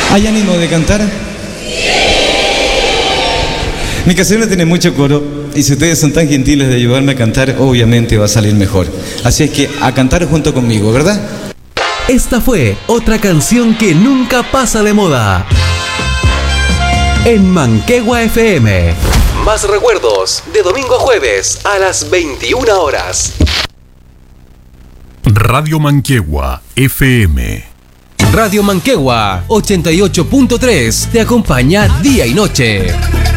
¿Hay ánimo de cantar? Mi canción no tiene mucho coro y si ustedes son tan gentiles de ayudarme a cantar, obviamente va a salir mejor. Así es que a cantar junto conmigo, ¿verdad? Esta fue otra canción que nunca pasa de moda. En Manquehua FM. Más recuerdos de domingo a jueves a las 21 horas. Radio Manquehua FM. Radio Manquehua 88.3 te acompaña día y noche.